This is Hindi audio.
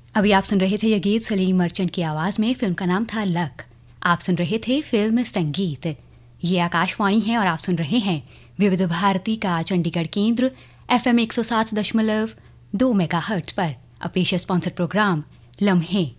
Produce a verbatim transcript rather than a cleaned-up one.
अभी आप सुन रहे थे ये गीत सलीम मर्चेंट की आवाज़ में। फिल्म का नाम था लक। आप सुन रहे थे फिल्म संगीत। ये आकाशवाणी है और आप सुन रहे हैं विविध भारती का चंडीगढ़ केंद्र एफ एम एक सौ सात दशमलव दो मेगा हर्ट्ज पर। अब पेश स्पॉन्सर प्रोग्राम लम्हे